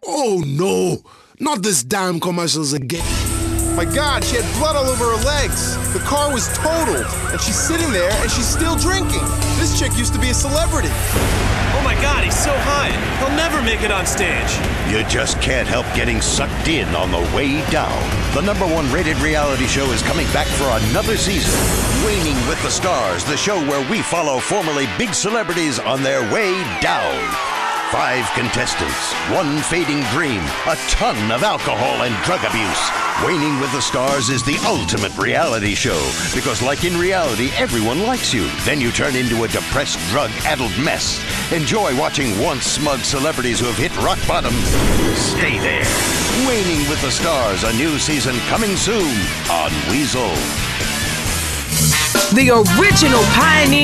Oh no, not this damn commercials again. My God, she had blood all over her legs. The car was totaled, and she's sitting there and she's still drinking. This chick used to be a celebrity. Oh my God, he's so high. He'll never make it on stage. You just can't help getting sucked in on the way down. The #1 rated reality show is coming back for another season. Waning with the Stars, the show where we follow formerly big celebrities on their way down. 5 contestants, 1 fading dream, a ton of alcohol and drug abuse. Waning with the Stars is the ultimate reality show because, like in reality, everyone likes you. Then you turn into a depressed, drug-addled mess. Enjoy watching once smug celebrities who have hit rock bottom stay there. Waning with the Stars, a new season coming soon on Weasel. The original pioneer.